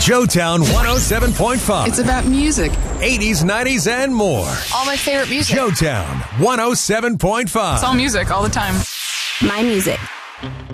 Joetown 107.5. It's about music. 80s, 90s, and more. All my favorite music. Joetown 107.5. It's all music all the time. My music.